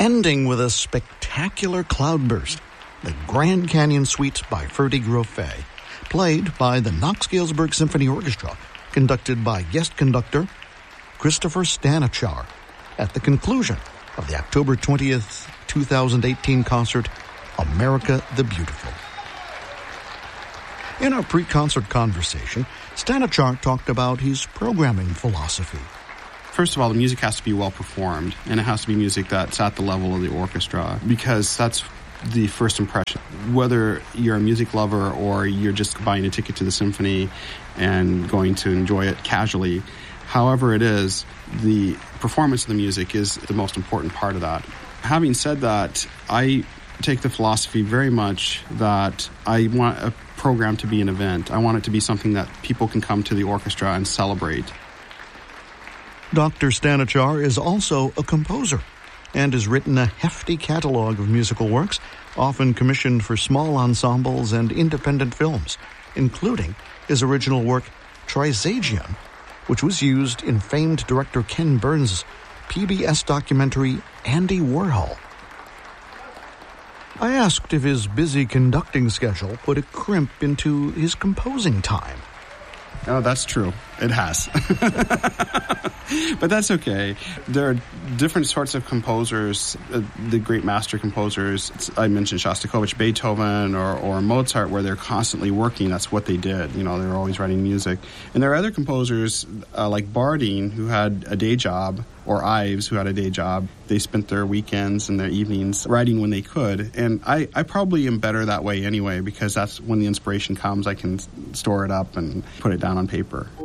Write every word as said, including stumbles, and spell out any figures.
ending with a spectacular cloudburst, the Grand Canyon Suite by Ferdy Grofé, played by the Knox-Galesburg Symphony Orchestra, conducted by guest conductor Christopher Stanichar, at the conclusion of the October twentieth, twenty eighteen concert, America the Beautiful. In our pre-concert conversation, Stanichar talked about his programming philosophy. First of all, the music has to be well performed, and it has to be music that's at the level of the orchestra, because that's the first impression. Whether you're a music lover or you're just buying a ticket to the symphony and going to enjoy it casually, however it is, the performance of the music is the most important part of that. Having said that, I take the philosophy very much that I want a program to be an event. I want it to be something that people can come to the orchestra and celebrate. Doctor Stanichar is also a composer and has written a hefty catalog of musical works, often commissioned for small ensembles and independent films, including his original work, Trisagion, which was used in famed director Ken Burns' P B S documentary Andy Warhol. I asked if his busy conducting schedule put a crimp into his composing time. Oh, that's true. It has. But that's okay. There are different sorts of composers, uh, the great master composers. I mentioned Shostakovich, Beethoven, or, or Mozart, where they're constantly working. That's what they did. You know, they were always writing music. And there are other composers uh, like Bardeen, who had a day job, or Ives, who had a day job. They spent their weekends and their evenings writing when they could. And I, I probably am better that way anyway, because that's when the inspiration comes. I can store it up and put it down on paper.